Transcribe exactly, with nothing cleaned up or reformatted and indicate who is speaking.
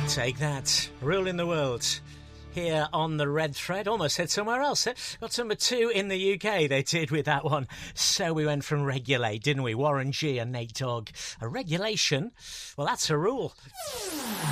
Speaker 1: Take that. Ruling the world. Here on the Red Thread, almost said somewhere else. Got to number two in the U K, they did with that one. So we went from Regulate, didn't we? Warren G and Nate Dogg. A regulation? Well, that's a rule.